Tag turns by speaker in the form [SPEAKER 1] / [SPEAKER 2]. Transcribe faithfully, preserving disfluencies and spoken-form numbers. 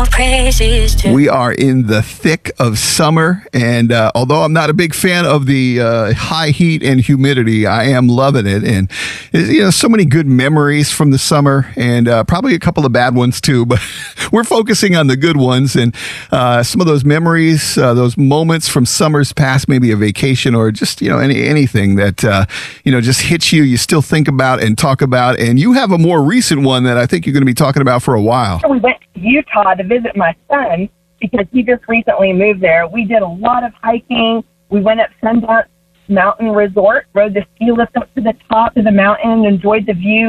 [SPEAKER 1] more praises to.
[SPEAKER 2] We are in the thick of summer, and uh, although I'm not a big fan of the uh, high heat and humidity, I am loving it. And you know, so many good memories from the summer, and uh, probably a couple of bad ones too. But we're focusing on the good ones, and uh, some of those memories, uh, those moments from summers past, maybe a vacation or just you know any anything that uh, you know just hits you. You still think about and talk about, and you have a more recent one that I think you're going to be talking about for a while.
[SPEAKER 3] We went to Utah to visit my son because he just recently moved there. We did a lot of hiking. We went up Sundance Mountain Resort, rode the ski lift up to the top of the mountain, enjoyed the view.